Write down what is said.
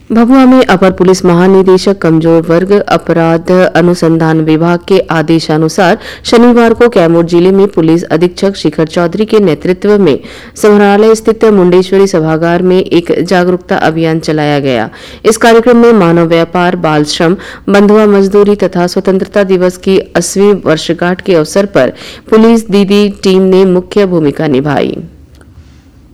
भभुआ में अपर पुलिस महानिदेशक कमजोर वर्ग अपराध अनुसंधान विभाग के आदेशानुसार शनिवार को कैमूर जिले में पुलिस अधीक्षक शिखर चौधरी के नेतृत्व में संग्रहालय स्थित मुंडेश्वरी सभागार में एक जागरूकता अभियान चलाया गया। इस कार्यक्रम में मानव व्यापार, बाल श्रम, बंधुआ मजदूरी तथा स्वतंत्रता दिवस की 80वीं वर्षगांठ के अवसर पर पुलिस दीदी टीम ने मुख्य भूमिका निभाई।